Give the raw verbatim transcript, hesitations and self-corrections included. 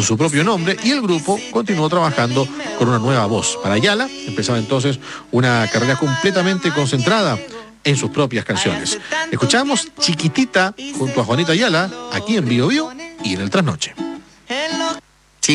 con su propio nombre y el grupo continuó trabajando con una nueva voz. Para Ayala empezaba entonces una carrera completamente concentrada en sus propias canciones. Escuchamos Chiquitita junto a Juanito Ayala, aquí en Bio Bio y en el Trasnoche.